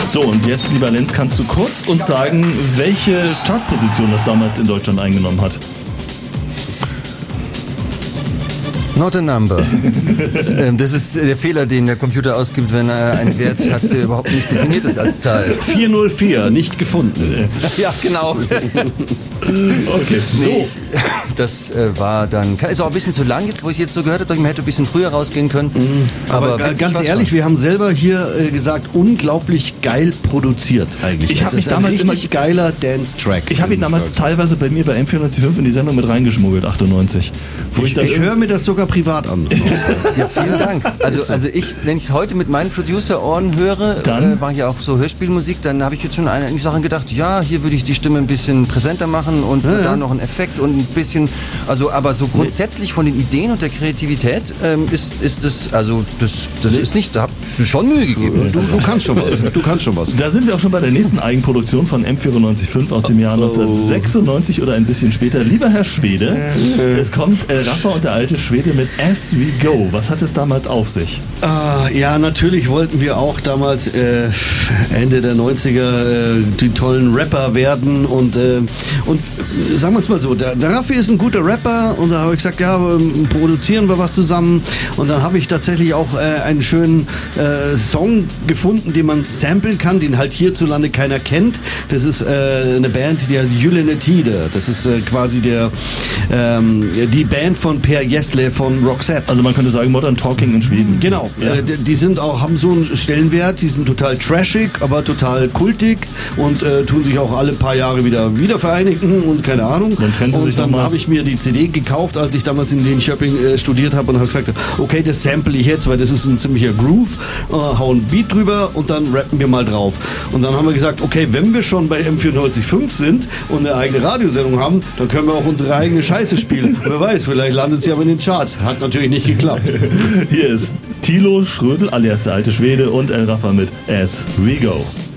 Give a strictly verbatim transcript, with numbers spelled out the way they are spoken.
So, und jetzt, lieber Lenz, kannst du kurz uns sagen, welche Chartposition das damals in Deutschland eingenommen hat? Not a number. ähm, das ist der Fehler, den der Computer ausgibt, wenn er einen Wert hat, der überhaupt nicht definiert ist als Zahl. vierhundertvier, nicht gefunden. Ja, genau. Okay, so. Nee, das äh, war dann, ist auch ein bisschen zu lang jetzt, wo ich jetzt so gehört habe, man hätte ein bisschen früher rausgehen können. Mhm. Aber, Aber ganz ehrlich, wir haben selber hier äh, gesagt, unglaublich geil produziert eigentlich. Ich habe mich damals ein richtig geiler Dance-Track. Ich habe ihn damals teilweise bei mir bei M vierundneunzig Komma fünf in die Sendung mit reingeschmuggelt, achtundneunzig. Wo ich ich, ich höre mir das sogar privat an. Ja, vielen Dank. Also, also ich, wenn ich es heute mit meinen Producer-Ohren höre, dann äh, war ja auch so Hörspielmusik, dann habe ich jetzt schon an einige Sachen gedacht, ja, hier würde ich die Stimme ein bisschen präsenter machen und ja, da ja. noch ein Effekt und ein bisschen, also aber so grundsätzlich von den Ideen und der Kreativität ähm, ist, ist das, also das, das ist nicht, da habt ihr schon Mühe gegeben. Du, du kannst schon was, du kannst schon was. Da sind wir auch schon bei der nächsten Eigenproduktion von M vierundneunzig Komma fünf aus dem Jahr neunzehnhundertsechsundneunzig oder ein bisschen später. Lieber Herr Schwede, äh. es kommt El Raffa und der alte Schwede mit As We Go. Was hat es damals auf sich? Ah, ja, natürlich wollten wir auch damals äh, Ende der neunziger äh, die tollen Rapper werden und, äh, und sagen wir es mal so, der, der Raffi ist ein guter Rapper und da habe ich gesagt, ja, produzieren wir was zusammen und dann habe ich tatsächlich auch äh, einen schönen äh, Song gefunden, den man samplen kann, den halt hierzulande keiner kennt. Das ist äh, eine Band, die heißt Gyllene Tide. Das ist äh, quasi der ähm, die Band von Per Gessle von Roxette. Also man könnte sagen Modern Talking in Schweden. Genau, ja. äh, die sind auch, haben so einen Stellenwert, die sind total trashig, aber total kultig und äh, tun sich auch alle paar Jahre wieder wieder vereinigen und keine Ahnung. Dann trennen sie und sich dann habe ich mir die C D gekauft, als ich damals in Linköping äh, studiert habe und habe gesagt, okay, das sample ich jetzt, weil das ist ein ziemlicher Groove, äh, hau ein Beat drüber und dann rappen wir mal drauf. Und dann haben wir gesagt, okay, wenn wir schon bei M vierundneunzig Komma fünf sind und eine eigene Radiosendung haben, dann können wir auch unsere eigene Scheiße spielen. Wer weiß, vielleicht landet sie aber in den Charts. Hat natürlich nicht geklappt. Hier ist Thilo Schrödel alias der alte Schwede und El Raffa mit As We Go.